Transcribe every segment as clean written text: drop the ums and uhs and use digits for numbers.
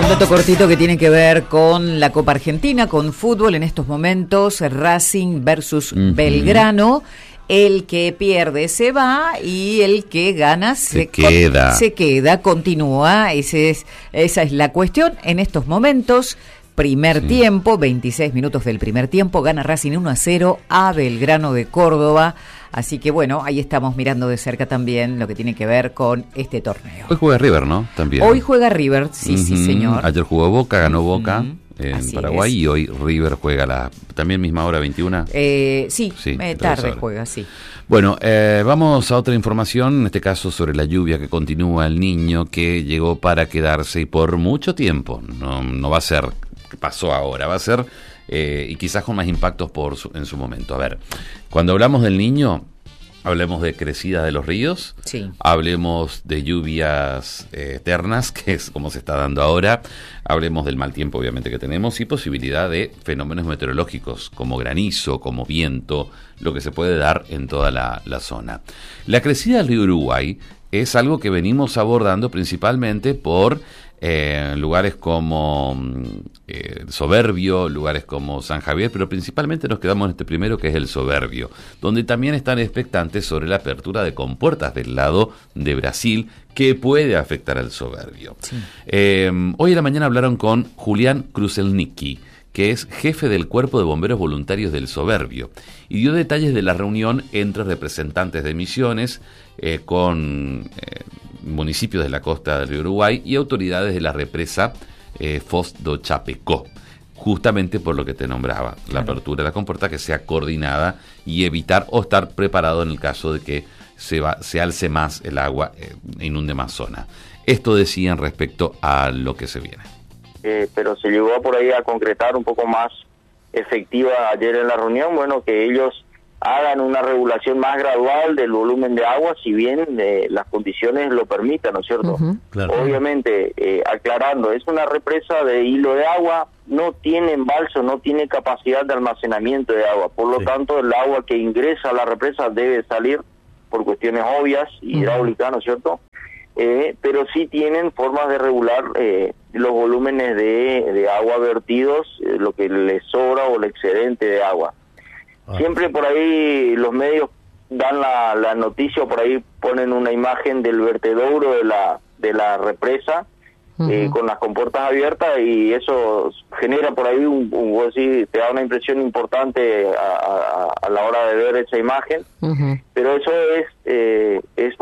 dato cortito que tiene que ver con la Copa Argentina, con fútbol en estos momentos, Racing versus Belgrano. El que pierde se va y el que gana se queda, continúa. Esa es la cuestión en estos momentos. Primer tiempo, 26 minutos del primer tiempo, gana Racing 1-0 a Belgrano de Córdoba. Así que bueno, ahí estamos mirando de cerca también lo que tiene que ver con este torneo. Hoy juega River, ¿no? También. Hoy juega River, sí, señor. Ayer jugó Boca, ganó Boca en Así Paraguay, y hoy River juega también misma hora, 21. Sí, tarde juega, sí. Bueno, vamos a otra información, en este caso sobre la lluvia que continúa, el Niño que llegó para quedarse y por mucho tiempo. No va a ser que pasó ahora, va a ser y quizás con más impactos en su momento. A ver, cuando hablamos del Niño, hablemos de crecida de los ríos, hablemos de lluvias eternas, que es como se está dando ahora, hablemos del mal tiempo obviamente que tenemos y posibilidad de fenómenos meteorológicos como granizo, como viento, lo que se puede dar en toda la zona. La crecida del río Uruguay es algo que venimos abordando principalmente por lugares como Soberbio, lugares como San Javier, pero principalmente nos quedamos en este primero, que es el Soberbio, donde también están expectantes sobre la apertura de compuertas del lado de Brasil, que puede afectar al Soberbio. Hoy en la mañana hablaron con Julián Kruselnicki, que es jefe del Cuerpo de Bomberos Voluntarios del Soberbio, y dio detalles de la reunión entre representantes de Misiones, con municipios de la costa del río Uruguay y autoridades de la represa Foz do Chapecó, justamente por lo que te nombraba, la apertura de la compuerta, que sea coordinada y evitar o estar preparado en el caso de que se alce más el agua, inunde más zona. Esto decían respecto a lo que se viene. Pero se llegó por ahí a concretar un poco más efectiva ayer en la reunión, bueno, que ellos hagan una regulación más gradual del volumen de agua, si bien las condiciones lo permitan, ¿no es cierto? Claro. Obviamente, aclarando, es una represa de hilo de agua, no tiene embalse, no tiene capacidad de almacenamiento de agua, por lo tanto el agua que ingresa a la represa debe salir por cuestiones obvias, hidráulicas, ¿no es cierto? Pero sí tienen formas de regular los volúmenes de agua vertidos, lo que les sobra o el excedente de agua. Siempre por ahí los medios dan la noticia, por ahí ponen una imagen del vertedouro de la represa con las compuertas abiertas, y eso genera por ahí te da una impresión importante a la hora de ver esa imagen, pero eso es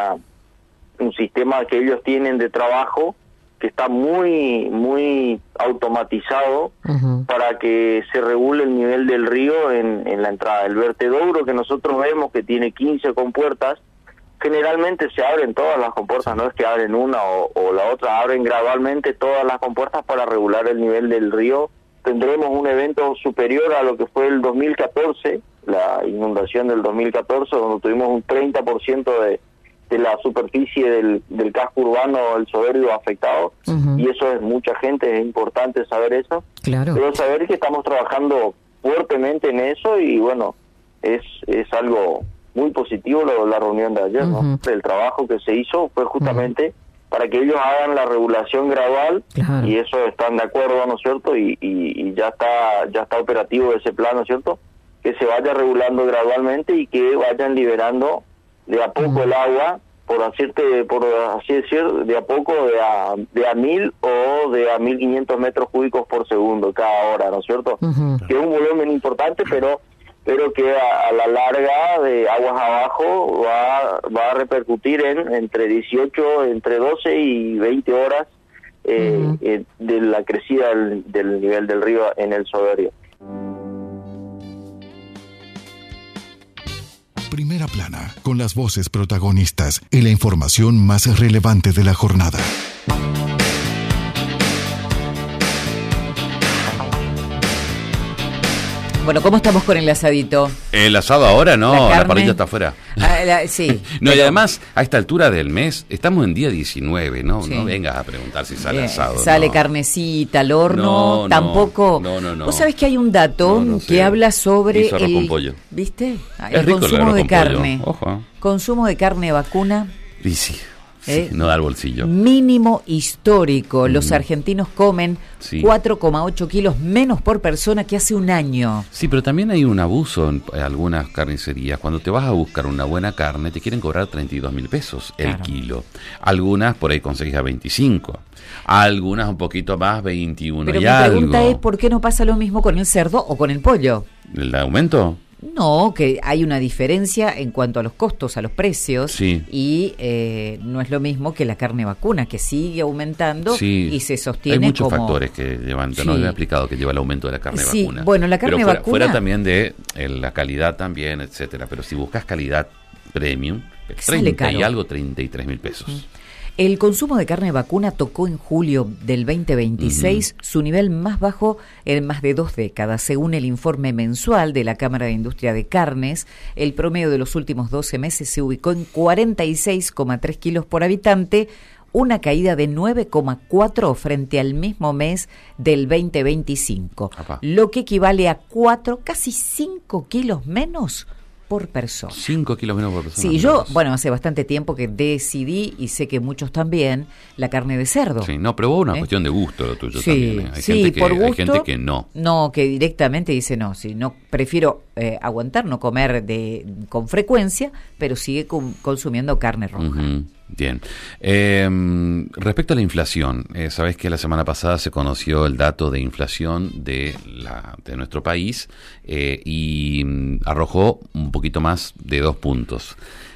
un sistema que ellos tienen de trabajo que está muy automatizado para que se regule el nivel del río en la entrada. El vertedouro que nosotros vemos, que tiene 15 compuertas, generalmente se abren todas las compuertas, no es que abren una o la otra, abren gradualmente todas las compuertas para regular el nivel del río. Tendremos un evento superior a lo que fue el 2014, la inundación del 2014, donde tuvimos un 30% de la superficie del casco urbano, el Soberbio, afectado, y eso es mucha gente, es importante saber eso, pero saber que estamos trabajando fuertemente en eso, y bueno, es algo muy positivo la reunión de ayer, ¿no? El trabajo que se hizo fue justamente para que ellos hagan la regulación gradual, y eso están de acuerdo, ¿no es cierto? Y ya está operativo ese plan, ¿no es cierto? Que se vaya regulando gradualmente y que vayan liberando de a poco el agua, por así decir, de a poco, de a 1000 o de a 1500 metros cúbicos por segundo cada hora, ¿no es cierto? Que es un volumen importante, pero que a la larga, de aguas abajo, va a repercutir entre 12 y 20 horas de la crecida del nivel del río en el Soberbio. Primera Plana, con las voces protagonistas y la información más relevante de la jornada. Bueno, ¿cómo estamos con el asadito? El asado ahora, no, la parrilla está afuera. Sí. No, y además, a esta altura del mes, estamos en día 19, ¿no? No vengas a preguntar si sale asado. Sale carnecita al horno, tampoco. No. Vos sabés que hay un dato que habla sobre arroz con pollo. ¿Viste? Es el rico consumo de carne. Ojo. Consumo de carne vacuna. Y sí. Sí, no da el bolsillo. Mínimo histórico. Los argentinos comen 4,8 kilos menos por persona que hace un año. Sí, pero también hay un abuso en algunas carnicerías. Cuando te vas a buscar una buena carne, te quieren cobrar 32.000 pesos el kilo. Algunas por ahí conseguís a 25. Algunas un poquito más, 21 pero y mi algo. pregunta es, ¿por qué no pasa lo mismo con el cerdo o con el pollo? ¿El aumento? No, que hay una diferencia en cuanto a los costos, a los precios, Sí. y no es lo mismo que la carne vacuna, que sigue aumentando Sí. y se sostiene. Hay muchos como... factores que llevan, Sí. no había explicado que lleva el aumento de la carne Sí, vacuna. bueno, la carne pero fuera, vacuna... fuera también de la calidad también, etcétera. Pero si buscas calidad premium, Sale 30 y caro. algo, 33.000 pesos. El consumo de carne vacuna tocó en julio del 2026 su nivel más bajo en más de 2 décadas. Según el informe mensual de la Cámara de Industria de Carnes, el promedio de los últimos 12 meses se ubicó en 46,3 kilos por habitante, una caída de 9,4 frente al mismo mes del 2025, Apá. lo que equivale a 4, casi 5 kilos menos por persona. 5 kilos menos por persona. Sí, yo, bueno, hace bastante tiempo que decidí, y sé que muchos también, la carne de cerdo. Sí, no, pero vos una cuestión de gusto lo tuyo Sí, también. Hay, sí, gente que, por gusto, hay gente que no. No, que directamente dice no, si no, prefiero aguantar, no comer con frecuencia, pero sigue consumiendo carne roja. Ujú, bien. Respecto a la inflación, sabés que la semana pasada se conoció el dato de inflación de nuestro país y arrojó un poquito más de 2 puntos.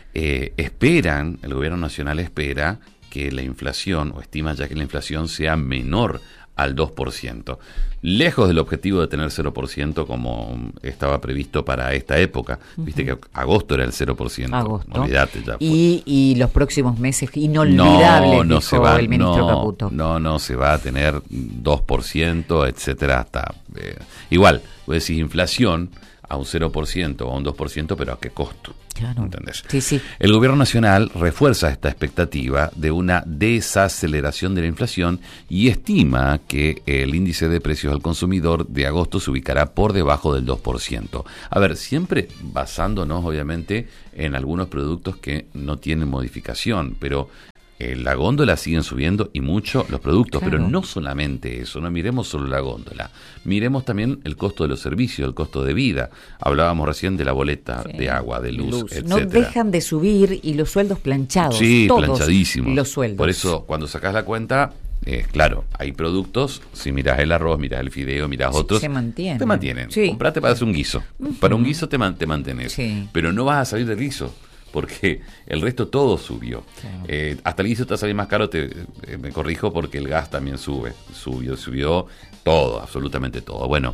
El gobierno nacional espera que la inflación, o estima ya que la inflación sea menor al 2%, lejos del objetivo de tener 0% como estaba previsto para esta época. Viste que agosto era el 0%. Agosto. Olvídate ya. Y los próximos meses inolvidables, no dijo se va, el ministro Caputo. No se va a tener 2%, etcétera, hasta igual, vos decís inflación a un 0% o a un 2%, pero ¿a qué costo? Claro. ¿Entendés? Sí, sí. El gobierno nacional refuerza esta expectativa de una desaceleración de la inflación y estima que el índice de precios al consumidor de agosto se ubicará por debajo del 2%. A ver, siempre basándonos obviamente en algunos productos que no tienen modificación, pero la góndola siguen subiendo y mucho los productos, Claro. pero no solamente eso, no miremos solo la góndola, miremos también el costo de los servicios, el costo de vida. Hablábamos recién de la boleta de agua, de luz, etcétera. No dejan de subir, y los sueldos planchados. Sí, todos planchadísimos. los sueldos. Por eso, cuando sacás la cuenta, claro, hay productos, si mirás el arroz, mirás el fideo, mirás otros, se mantienen. te mantienen. Sí. Comprate para hacer un guiso. Para un guiso te mantenés. Sí. Pero no vas a salir del guiso, porque el resto todo subió. Claro. Hasta el guiso te va a salir más caro, me corrijo, porque el gas también subió todo, absolutamente todo. Bueno,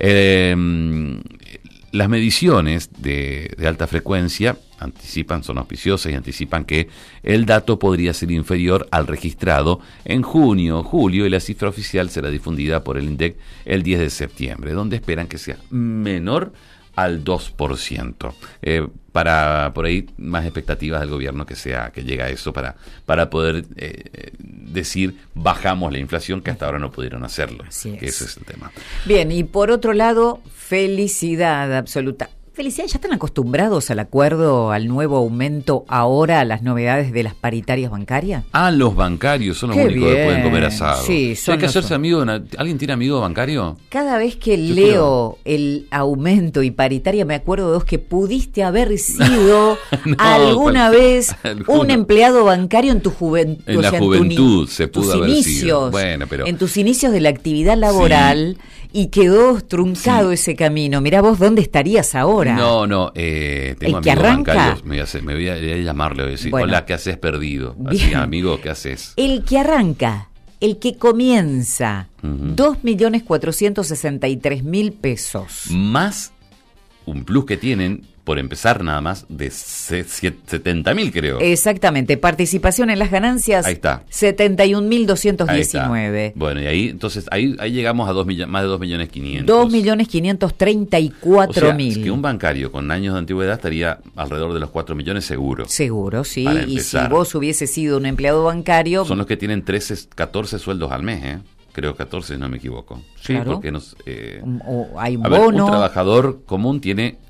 las mediciones de alta frecuencia son auspiciosas y anticipan que el dato podría ser inferior al registrado en junio, julio, y la cifra oficial será difundida por el INDEC el 10 de septiembre, donde esperan que sea menor al 2%. Para por ahí más expectativas del gobierno que llegue a eso para poder decir bajamos la inflación, que hasta ahora no pudieron hacerlo. Así que es. ese es el tema. Bien, y por otro lado, felicidad absoluta. Felicidad, ¿ya están acostumbrados al acuerdo, al nuevo aumento, ahora a las novedades de las paritarias bancarias? Los bancarios son los Qué únicos que bien. pueden comer asado. Sí, son Hay que los- hacerse amigo ¿Alguien tiene amigo bancario? Cada vez que Yo leo el aumento y paritaria, me acuerdo de vos que pudiste haber sido No, alguna vez alguna. un empleado bancario en tu juventud. En la juventud se pudo haber sido. Bueno, pero- en tus inicios de la actividad laboral, y quedó truncado ese camino. Mirá vos dónde estarías ahora. No, tengo ¿El que amigos arranca? bancarios. Me voy a llamarle, voy a decir, Bueno. hola, ¿qué haces perdido? Así, Bien. amigo, ¿qué haces? El que arranca, el que comienza, Ujú. 2.463.000 pesos. Más un plus que tienen, por empezar nada más, de 70.000, creo. Exactamente, participación en las ganancias, Ahí está. 71.219. Ahí está. Bueno, y ahí llegamos a más de 2.500.000. 2.534.000. O sea, que un bancario con años de antigüedad estaría alrededor de los 4 millones seguro. Seguro, sí. Para Y si empezar. vos hubiese sido un empleado bancario, Son los que tienen 14 sueldos al mes, ¿eh? Creo 14, no me equivoco. Sí, Claro. porque o hay un a ver, bono. un trabajador común tiene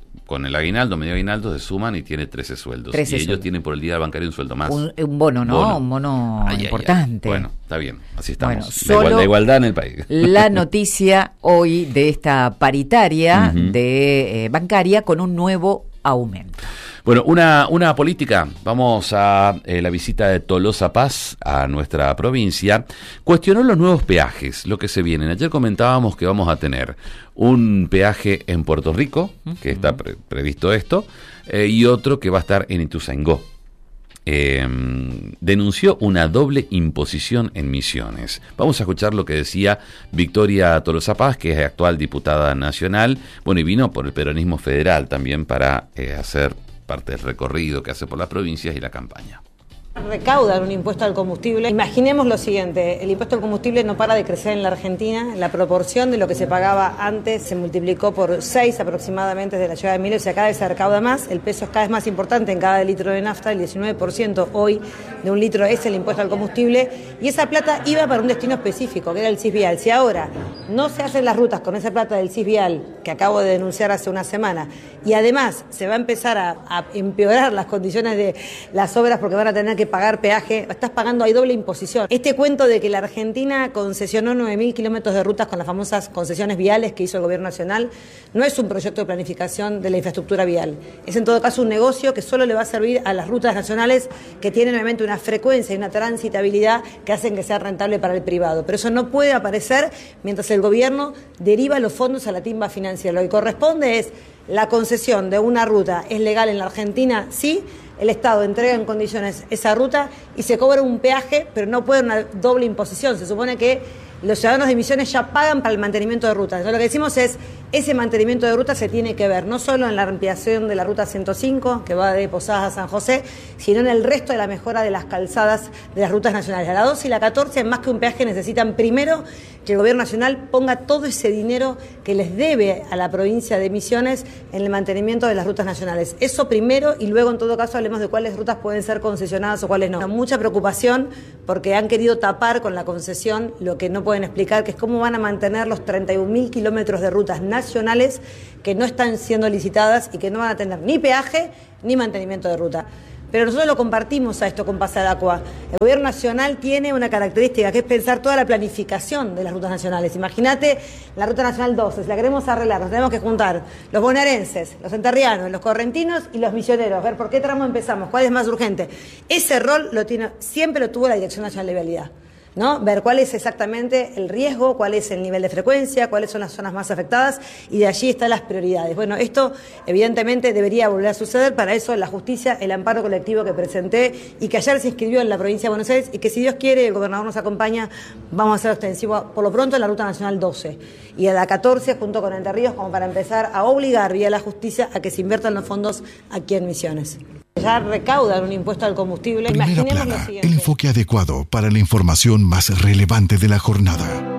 con el aguinaldo, medio aguinaldo, se suman y tiene 13 sueldos. 13 y ellos sueldos. tienen por el día del bancario un sueldo más. Un bono, ¿no? Un bono importante. Bueno, está bien, así estamos. Bueno, la igualdad en el país. La noticia hoy de esta paritaria de bancaria con un nuevo aumento. Bueno, una política. Vamos a la visita de Tolosa Paz a nuestra provincia. Cuestionó los nuevos peajes, lo que se vienen. Ayer comentábamos que vamos a tener un peaje en Puerto Rico, que está previsto esto, y otro que va a estar en Ituzaingó. Denunció una doble imposición en Misiones. Vamos a escuchar lo que decía Victoria Tolosa Paz, que es actual diputada nacional, bueno, y vino por el peronismo federal también para hacer parte del recorrido que hace por las provincias y la campaña. Recaudan un impuesto al combustible. Imaginemos lo siguiente, el impuesto al combustible no para de crecer en la Argentina, la proporción de lo que se pagaba antes se multiplicó por 6 aproximadamente desde la llegada de Milei, o sea, cada vez se recauda más, el peso es cada vez más importante en cada litro de nafta, el 19% hoy de un litro es el impuesto al combustible, y esa plata iba para un destino específico, que era el CIS vial. Si ahora no se hacen las rutas con esa plata del CIS vial, que acabo de denunciar hace una semana, y además se va a empezar a empeorar las condiciones de las obras porque van a tener que pagar peaje, estás pagando, hay doble imposición. Este cuento de que la Argentina concesionó 9.000 kilómetros de rutas con las famosas concesiones viales que hizo el gobierno nacional, no es un proyecto de planificación de la infraestructura vial, es en todo caso un negocio que solo le va a servir a las rutas nacionales que tienen obviamente una frecuencia y una transitabilidad que hacen que sea rentable para el privado, pero eso no puede aparecer mientras el gobierno deriva los fondos a la timba financiera. Lo que corresponde es la concesión de una ruta, ¿es legal en la Argentina? Sí. El Estado entrega en condiciones esa ruta y se cobra un peaje, pero no puede una doble imposición. Se supone que los ciudadanos de Misiones ya pagan para el mantenimiento de rutas. Entonces lo que decimos es, ese mantenimiento de rutas se tiene que ver no solo en la ampliación de la ruta 105, que va de Posadas a San José, sino en el resto de la mejora de las calzadas de las rutas nacionales. La 12 y la 14, más que un peaje, necesitan primero que el gobierno nacional ponga todo ese dinero que les debe a la provincia de Misiones en el mantenimiento de las rutas nacionales. Eso primero, y luego en todo caso hablemos de cuáles rutas pueden ser concesionadas o cuáles no. Mucha preocupación porque han querido tapar con la concesión lo que no pueden explicar, que es cómo van a mantener los 31.000 kilómetros de rutas nacionales que no están siendo licitadas y que no van a tener ni peaje ni mantenimiento de ruta. Pero nosotros lo compartimos a esto con Pasadacua. El gobierno nacional tiene una característica que es pensar toda la planificación de las rutas nacionales. Imagínate la ruta nacional 12, si la queremos arreglar, nos tenemos que juntar los bonaerenses, los enterrianos, los correntinos y los misioneros, ver por qué tramo empezamos, cuál es más urgente. Ese rol siempre lo tuvo la Dirección Nacional de Vialidad, ¿no? Ver cuál es exactamente el riesgo, cuál es el nivel de frecuencia, cuáles son las zonas más afectadas, y de allí están las prioridades. Bueno, esto evidentemente debería volver a suceder. Para eso la justicia, el amparo colectivo que presenté y que ayer se inscribió en la provincia de Buenos Aires, y que si Dios quiere, el gobernador nos acompaña, vamos a hacer extensivo por lo pronto en la Ruta Nacional 12 y a la 14 junto con Entre Ríos, como para empezar a obligar vía la justicia a que se inviertan los fondos aquí en Misiones. Ya recaudan un impuesto al combustible. Primera Imaginemos plana, lo siguiente. el enfoque adecuado para la información más relevante de la jornada.